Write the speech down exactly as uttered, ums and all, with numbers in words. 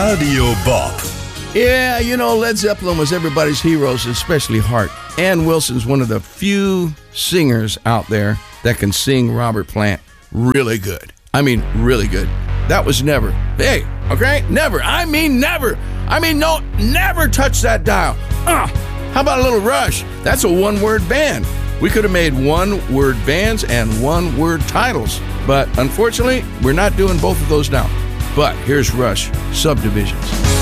Radio Bop. Yeah, you know, Led Zeppelin was everybody's heroes, especially Hart. Ann Wilson's one of the few singers out there that can sing Robert Plant really good. I mean, really good. That was never. Hey, okay? Never. I mean, never. I mean, no, never touch that dial. Uh, how about a little Rush? That's a one-word band. We could have made one-word bands and one-word titles. But unfortunately, we're not doing both of those now. But here's Rush, Subdivisions.